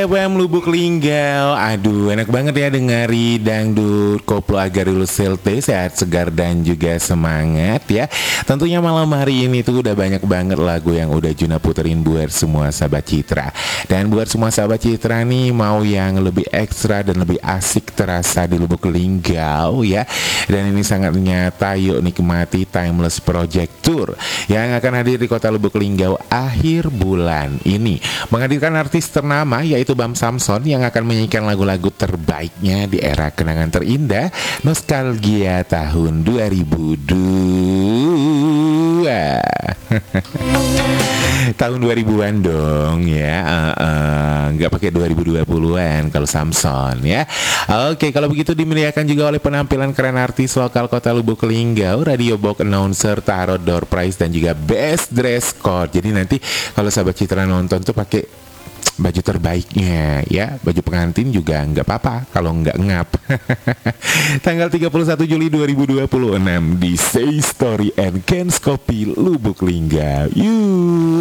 FM Lubuk Linggau. Aduh, enak banget ya dengari dangdut koplo agar dulu selte, sehat segar dan juga semangat ya. Tentunya malam hari ini tuh udah banyak banget lagu yang udah Juna puterin buat semua sahabat Citra. Dan buat semua sahabat Citra nih, mau yang lebih ekstra dan lebih asik terasa di Lubuk Linggau ya. Dan ini sangat nyata, yuk nikmati Timeless Project Tour yang akan hadir di kota Lubuk Linggau akhir bulan ini. Menghadirkan artis ternama yaitu Bam Samson yang akan menyanyikan lagu-lagu terbaiknya di era kenangan terindah nostalgia tahun 2002. Tahun 2000-an dong ya, nggak pakai 2020-an kalau Samson ya. Oke, kalau begitu dimeriahkan juga oleh penampilan keren artis lokal kota Lubuk Linggau, radio box announcer, tarot door prize dan juga best dress code. Jadi nanti kalau sahabat Citra nonton tuh pakai baju terbaiknya ya, baju pengantin juga nggak apa-apa kalau nggak ngap. Tanggal 31 Juli 2026 di Say Story and Ken's Coffee Lubuk Linggau. Yuk.